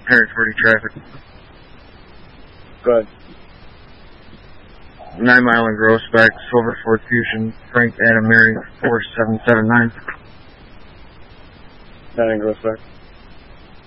Harris 40 traffic. Go ahead. 9 Mile and Grossbeck, Silver Ford Fusion, Frank Adam Mary 4779. 9 and Grossbeck.